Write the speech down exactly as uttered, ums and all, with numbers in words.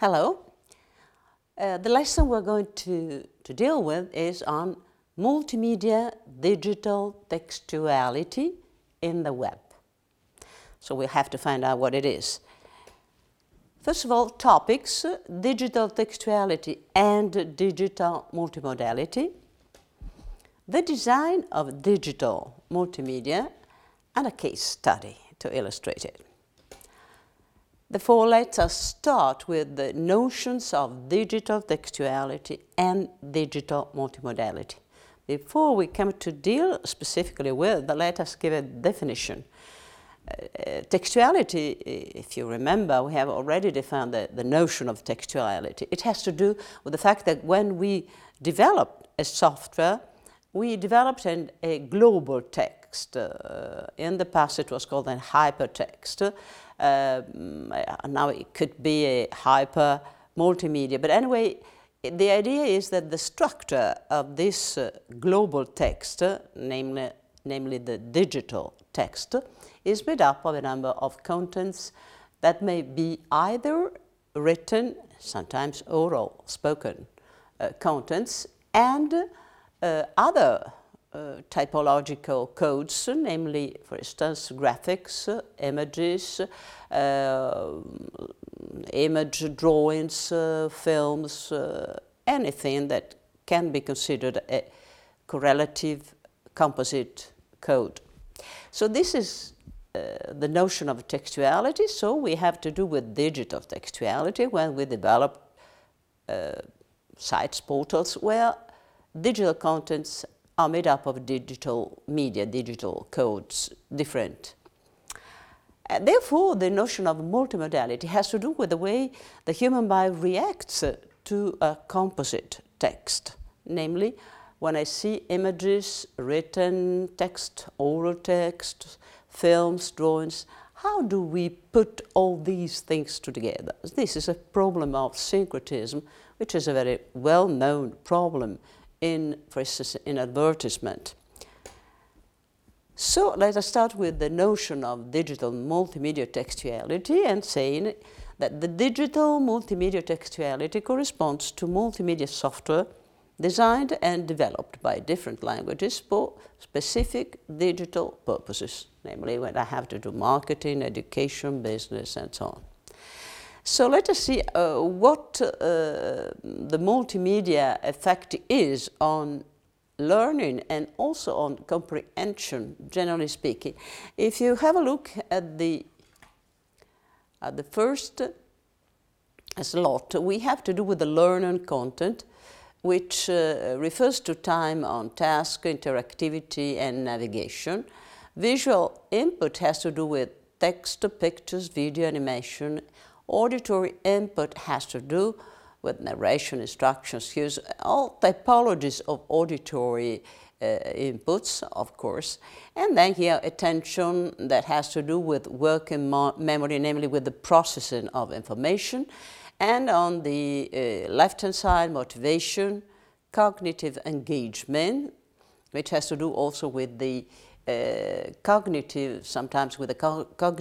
Hello. Uh, the lesson we're going to, to deal with is on multimedia digital textuality in the web. So we have to find out what it is. First of all, topics, uh, digital textuality and digital multimodality, the design of digital multimedia, and a case study to illustrate it. Therefore, let us start with the notions of digital textuality and digital multimodality. Before we come to deal specifically with, let us give a definition. Uh, textuality, if you remember, we have already defined the, the notion of textuality. It has to do with the fact that when we developed a software, we developed an, a global text. Uh, in the past it was called a hypertext. Uh, now it could be a hyper multimedia. But anyway, the idea is that the structure of this uh, global text, uh, namely, namely the digital text, is made up of a number of contents that may be either written, sometimes oral, spoken uh, contents, and uh, other uh, typological codes, namely, for instance, graphics, uh, images, uh, image drawings, uh, films, uh, anything that can be considered a correlative composite code. So this is uh, the notion of textuality. So we have to do with digital textuality when we develop uh, sites, portals, where digital contents are made up of digital media, digital codes, different. Uh, therefore, the notion of multimodality has to do with the way the human mind reacts uh, to a composite text. Namely, when I see images, written text, oral text, films, drawings, how do we put all these things together? This is a problem of syncretism, which is a very well-known problem in, for instance, in advertisement. So let us start with the notion of digital multimedia textuality and saying that the digital multimedia textuality corresponds to multimedia software designed and developed by different languages for specific digital purposes, namely when I have to do marketing, education, business, and so on. So let us see uh, what uh, the multimedia effect is on learning and also on comprehension, generally speaking. If you have a look at the, at the first slot, we have to do with the learning content, which uh, refers to time on task, interactivity, and navigation. Visual input has to do with text, pictures, video, animation. Auditory input has to do with narration, instructions, cues, all typologies of auditory uh, inputs, of course. And then here, attention, that has to do with working memory, namely with the processing of information. And on the uh, left-hand side, motivation, cognitive engagement, which has to do also with the uh, cognitive, sometimes with the co cognitive